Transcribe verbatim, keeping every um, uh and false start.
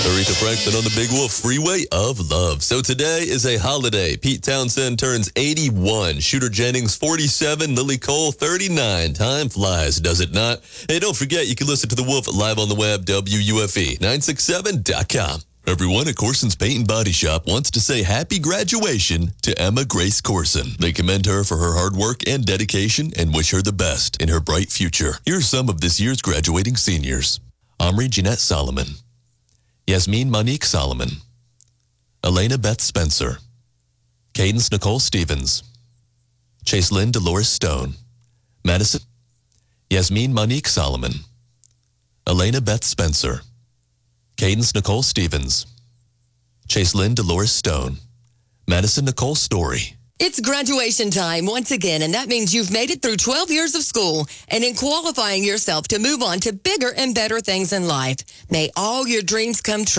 Aretha Franklin on the Big Wolf Freeway of Love. So today is a holiday. Pete Townsend turns eighty-one. Shooter Jennings, forty-seven. Lily Cole, thirty-nine. Time flies, does it not? Hey, don't forget, you can listen to The Wolf live on the web, W U F E nine sixty-seven dot com. Everyone at Corson's Paint and Body Shop wants to say happy graduation to Emma Grace Corson. They commend her for her hard work and dedication and wish her the best in her bright future. Here are some of this year's graduating seniors. Omri Jeanette Solomon. Yasmin Monique Solomon. Elena Beth Spencer. Cadence Nicole Stevens. Chase Lynn Dolores Stone. Madison. Yasmin Monique Solomon. Elena Beth Spencer. Cadence Nicole Stevens. Chase Lynn Dolores Stone. Madison Nicole Story. It's graduation time once again, and that means you've made it through twelve years of school and in qualifying yourself to move on to bigger and better things in life. May all your dreams come true.